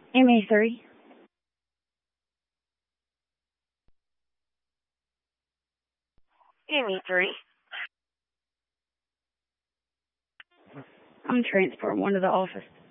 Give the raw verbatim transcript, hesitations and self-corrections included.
M E three. M E three. I'm transporting one to the office.